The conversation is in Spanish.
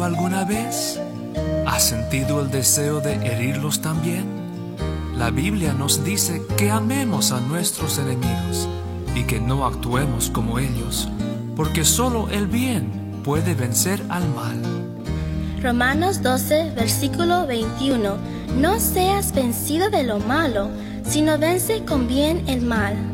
¿Alguna vez has sentido el deseo de herirlos también? La Biblia nos dice que amemos a nuestros enemigos y que no actuemos como ellos, porque solo el bien puede vencer al mal. Romanos 12, versículo 21. No seas vencido de lo malo, sino vence con bien el mal.